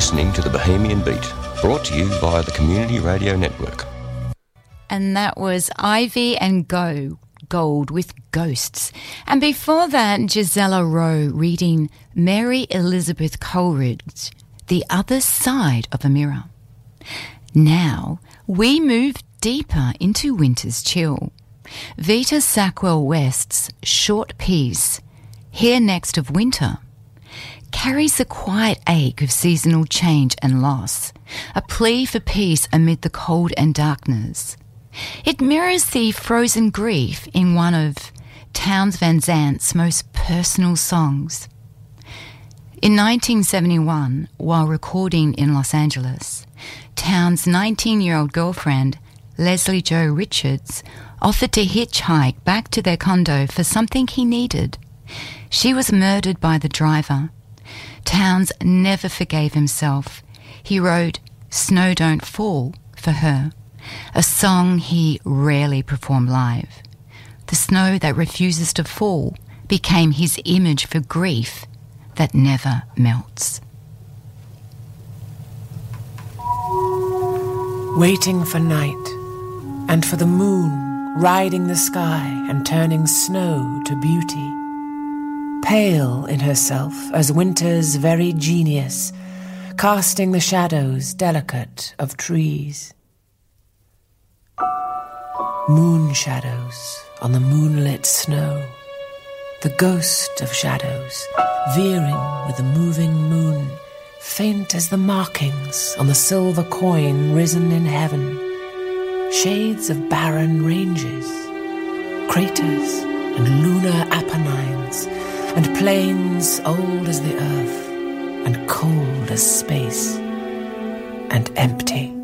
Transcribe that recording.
listening to the Bohemian Beat, brought to you via the Community Radio Network. And that was Ivy and Gold with Ghosts. And before that, Gisela Rowe reading Mary Elizabeth Coleridge, The Other Side of a Mirror. Now, we move deeper into winter's chill. Vita Sackwell West's short piece, Here Next of Winter, carries the quiet ache of seasonal change and loss, a plea for peace amid the cold and darkness. It mirrors the frozen grief in one of Townes Van Zant's most personal songs. In 1971, while recording in Los Angeles, Townes' 19-year-old girlfriend, Leslie Jo Richards, offered to hitchhike back to their condo for something he needed. She was murdered by the driver. Townes never forgave himself. He wrote Snow Don't Fall for her, a song he rarely performed live. The snow that refuses to fall became his image for grief that never melts. Waiting for night, and for the moon riding the sky and turning snow to beauty. Pale in herself as winter's very genius, casting the shadows delicate of trees. Moon shadows on the moonlit snow, the ghost of shadows veering with the moving moon, faint as the markings on the silver coin risen in heaven. Shades of barren ranges, craters and lunar Apennines, and plains old as the earth, and cold as space, and empty.